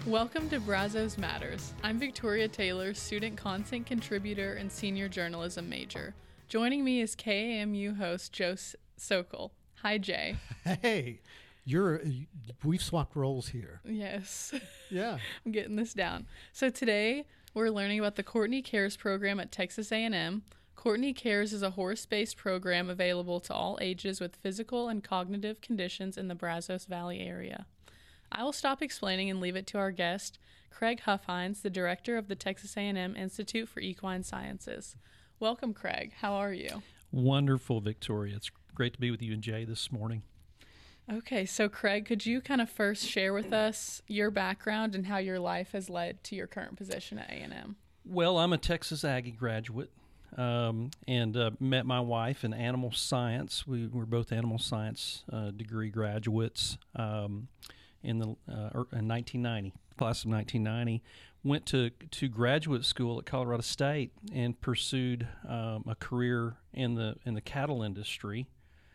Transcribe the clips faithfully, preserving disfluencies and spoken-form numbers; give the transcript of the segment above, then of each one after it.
Welcome to Brazos Matters. I'm Victoria Taylor, student content contributor and senior journalism major. Joining me is K A M U host Joe Sokol. Hi, Jay. Hey, you're we've swapped roles here. Yes. Yeah. I'm getting this down. So today we're learning about the Courtney Cares program at Texas A and M. Courtney Cares is a horse-based program available to all ages with physical and cognitive conditions in the Brazos Valley area. I will stop explaining and leave it to our guest, Craig Huffines, the director of the Texas A and M Institute for Equine Sciences. Welcome, Craig. How are you? Wonderful, Victoria. It's great to be with you and Jay this morning. Okay, so Craig, could you kind of first share with us your background and how your life has led to your current position at A and M? Well, I'm a Texas Aggie graduate um, and uh, met my wife in animal science. We were both animal science uh, degree graduates. Um, in the uh, in nineteen ninety, class of nineteen ninety, went to to graduate school at Colorado State and pursued um, a career in the in the cattle industry.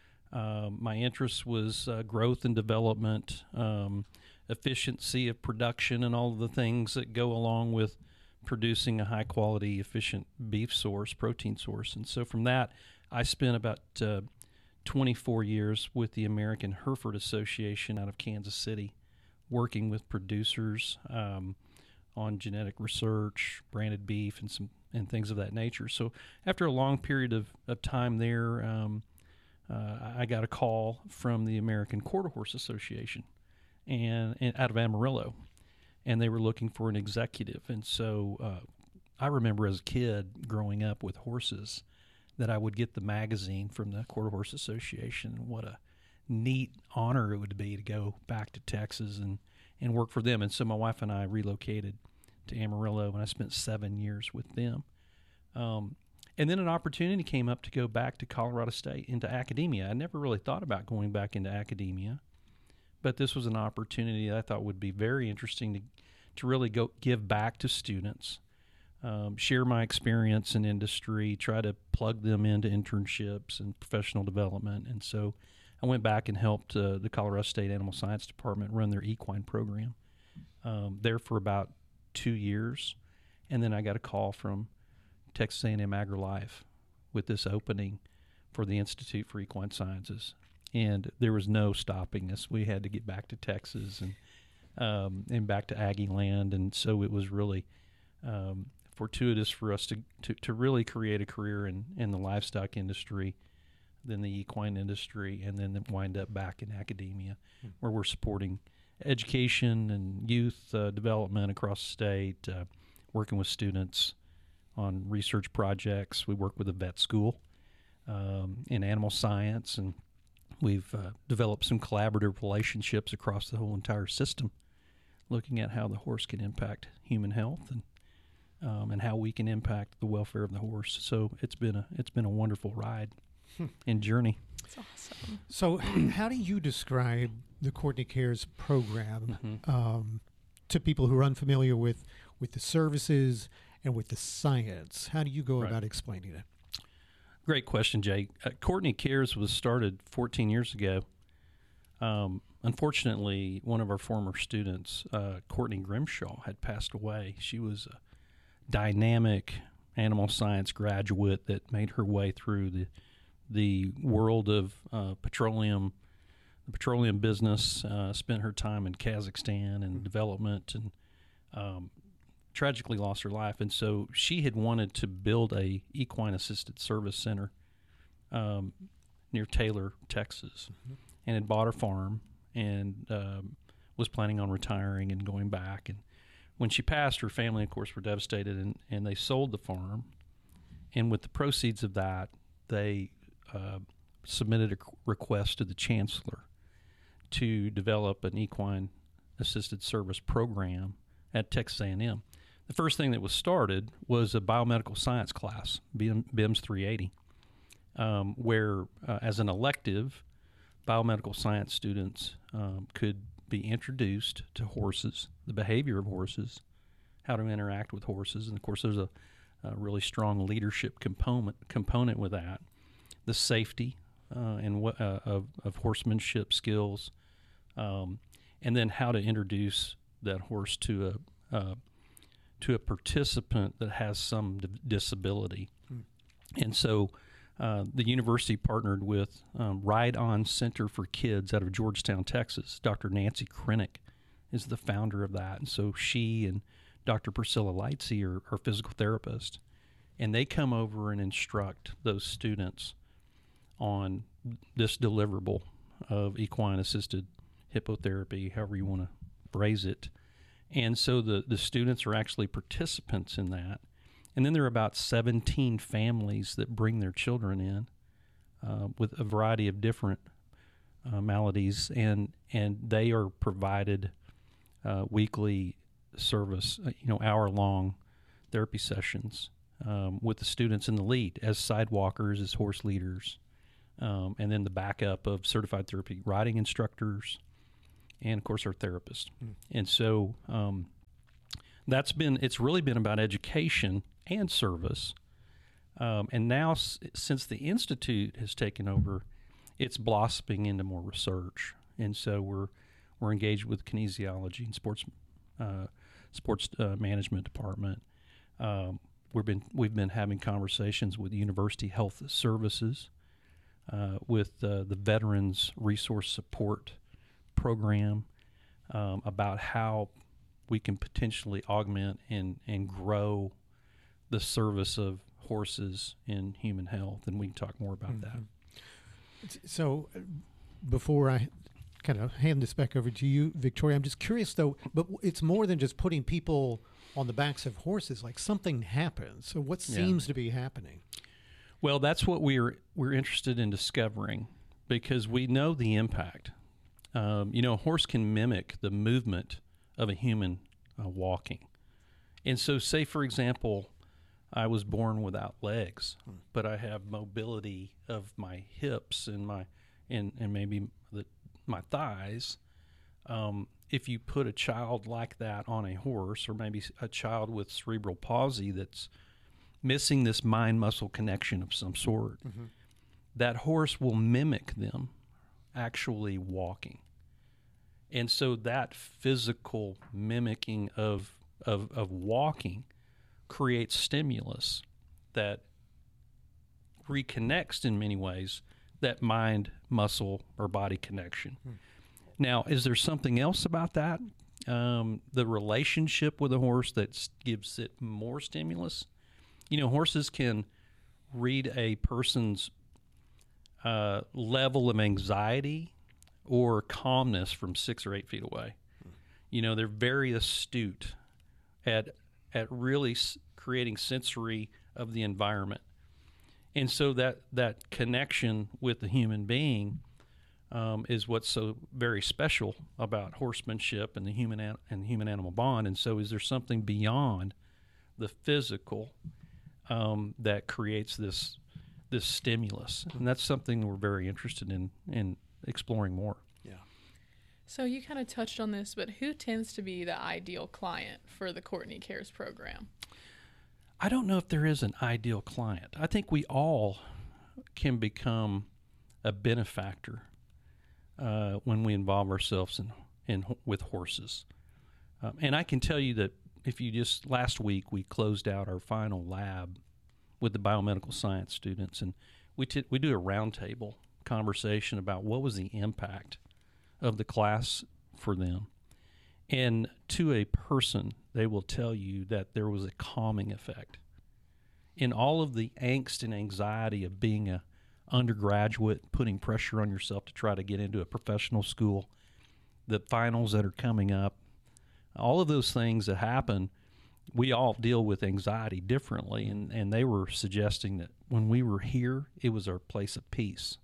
Um, my interest was uh, growth and development, um, efficiency of production, and all of the things that go along with producing a high quality, efficient beef source, protein source. And so from that, I spent about uh, twenty-four years with the American Hereford Association out of Kansas City, working with producers um, on genetic research, branded beef, and some and things of that nature. So after a long period of, of time there, um, uh, I got a call from the American Quarter Horse Association and, and out of Amarillo, and they were looking for an executive. And so uh, I remember as a kid growing up with horses that I would get the magazine from the Quarter Horse Association, and what a neat honor it would be to go back to Texas and, and work for them. And so my wife and I relocated to Amarillo, and I spent seven years with them. Um, and then an opportunity came up to go back to Colorado State into academia. I never really thought about going back into academia, but this was an opportunity I thought would be very interesting to, to really go give back to students. Um, share my experience in industry, try to plug them into internships and professional development. And so I went back and helped uh, the Colorado State Animal Science Department run their equine program um, there for about two years. And then I got a call from Texas A and M AgriLife with this opening for the Institute for Equine Sciences. And there was no stopping us. We had to get back to Texas and um, and back to Aggie land. And so it was really um, fortuitous for us to, to, to really create a career in, in the livestock industry, then the equine industry, and then wind up back in academia, hmm. where we're supporting education and youth uh, development across the state, uh, working with students on research projects. We work with a vet school um, in animal science, and we've uh, developed some collaborative relationships across the whole entire system, looking at how the horse can impact human health and Um, and how we can impact the welfare of the horse. So it's been a it's been a wonderful ride hmm. and journey. That's awesome. So how do you describe the Courtney Cares program mm-hmm. um, to people who are unfamiliar with, with the services and with the science? How do you go right. about explaining it? Great question, Jay. Uh, Courtney Cares was started fourteen years ago. Um, unfortunately, one of our former students, uh, Courtney Grimshaw, had passed away. She was a dynamic animal science graduate that made her way through the the world of uh, petroleum, the petroleum business. Uh, spent her time in Kazakhstan and development, and um, tragically lost her life. And so she had wanted to build a equine assisted service center um, near Taylor, Texas, mm-hmm. and had bought a farm and um, was planning on retiring and going back. And when she passed, her family, of course, were devastated, and, and they sold the farm. And with the proceeds of that, they uh, submitted a request to the chancellor to develop an equine-assisted service program at Texas A and M. The first thing that was started was a biomedical science class, B I M S three eighty, um, where, uh, as an elective, biomedical science students um, could be introduced to horses, the behavior of horses, how to interact with horses, and of course there's a, a really strong leadership component component with that, the safety uh, and what uh, of, of horsemanship skills, um, and then how to introduce that horse to a uh, to a participant that has some d- disability. Hmm. And so uh, the university partnered with um, Ride On Center for Kids out of Georgetown, Texas. Doctor Nancy Krennick is the founder of that. And so she and Doctor Priscilla Lightsey are, are physical therapists. And they come over and instruct those students on this deliverable of equine-assisted hippotherapy, however you want to phrase it. And so the, the students are actually participants in that. And then there are about seventeen families that bring their children in uh, with a variety of different uh, maladies, and, and they are provided uh, weekly service, uh, you know, hour-long therapy sessions um, with the students in the lead as sidewalkers, as horse leaders, um, and then the backup of certified therapy riding instructors, and of course our therapist. Mm. And so um, that's been, it's really been about education and service. Um, and now s- since the Institute has taken over, it's blossoming into more research. And so we're, we're engaged with kinesiology and sports, uh, sports uh, management department. Um, we've been, we've been having conversations with University Health Services, uh, with uh, the Veterans Resource Support Program, um, about how we can potentially augment and, and grow the service of horses in human health, and we can talk more about mm-hmm. that. So, uh, before I kind of hand this back over to you, Victoria, I'm just curious though, but it's more than just putting people on the backs of horses. Like something happens. So, what seems yeah. to be happening? Well, that's what we're we're interested in discovering, because we know the impact. Um, you know, a horse can mimic the movement of a human uh, walking, and so, say for example, I was born without legs, hmm. but I have mobility of my hips and my and, and maybe the, my thighs. Um, if you put a child like that on a horse, or maybe a child with cerebral palsy that's missing this mind-muscle connection of some sort, mm-hmm. that horse will mimic them actually walking. And so that physical mimicking of of, of walking creates stimulus that reconnects in many ways that mind, muscle, or body connection. Hmm. Now, is there something else about that? Um, the relationship with a horse that gives it more stimulus? You know, horses can read a person's uh, level of anxiety or calmness from six or eight feet away. Hmm. You know, they're very astute at at really s- creating sensory of the environment. And so that, that connection with the human being um, is what's so very special about horsemanship and the human an- and human animal bond. And so is there something beyond the physical um, that creates this this stimulus? And that's something we're very interested in in exploring more. So you kind of touched on this, but who tends to be the ideal client for the Courtney Cares program? I don't know if there is an ideal client. I think we all can become a benefactor uh, when we involve ourselves in, in with horses. Um, and I can tell you that if you just, last week we closed out our final lab with the biomedical science students, and we t- we do a roundtable conversation about what was the impact of the class for them. And to a person, they will tell you that there was a calming effect. In all of the angst and anxiety of being a undergraduate, putting pressure on yourself to try to get into a professional school, the finals that are coming up, all of those things that happen, we all deal with anxiety differently. And, and they were suggesting that when we were here, it was our place of peace.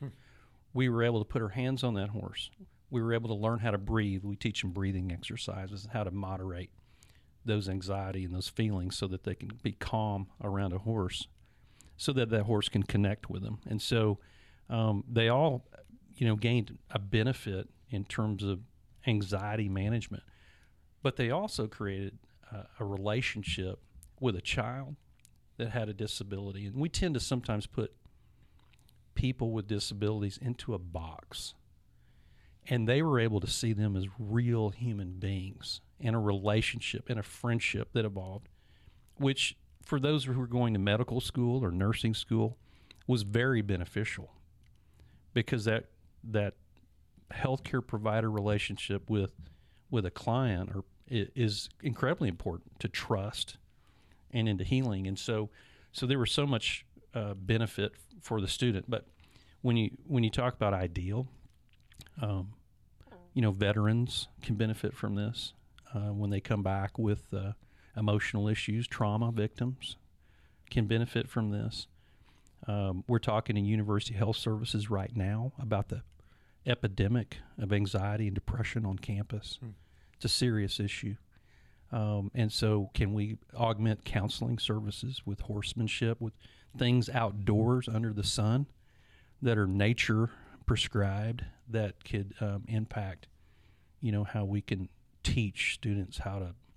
We were able to put our hands on that horse. We were able to learn how to breathe. We teach them breathing exercises, how to moderate those anxiety and those feelings so that they can be calm around a horse, so that that horse can connect with them. And so um, they all, you know, gained a benefit in terms of anxiety management. But they also created uh, a relationship with a child that had a disability. And we tend to sometimes put people with disabilities into a box. and they were able to see them as real human beings and a relationship and a friendship that evolved, which for those who were going to medical school or nursing school was very beneficial, because that that healthcare provider relationship with with a client or is incredibly important to trust and into healing. And so so there was so much uh, benefit for the student. But when you when you talk about ideal, um, you know, veterans can benefit from this uh, when they come back with uh, emotional issues. Trauma victims can benefit from this. Um, we're talking in University Health Services right now about the epidemic of anxiety and depression on campus. Hmm. It's a serious issue. Um, and so can we augment counseling services with horsemanship, with things outdoors under the sun that are nature prescribed that could um, impact, you know, how we can teach students how to